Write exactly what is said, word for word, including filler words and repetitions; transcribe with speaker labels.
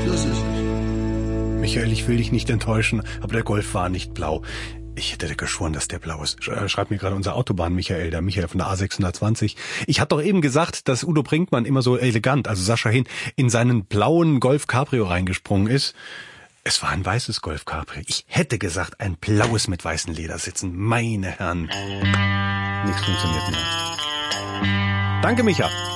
Speaker 1: Das ist es.
Speaker 2: Michael, ich will dich nicht enttäuschen, aber der Golf war nicht blau. Ich hätte geschworen, dass der blau ist. Schreibt mir gerade unser Autobahn-Michael, der Michael von der A sechshundertzwanzig. Ich hatte doch eben gesagt, dass Udo Brinkmann immer so elegant, also Sascha Hin, in seinen blauen Golf Cabrio reingesprungen ist. Es war ein weißes Golf Cabrio. Ich hätte gesagt, ein blaues mit weißen Ledersitzen. Meine Herren. Nichts funktioniert mehr. Danke, Micha.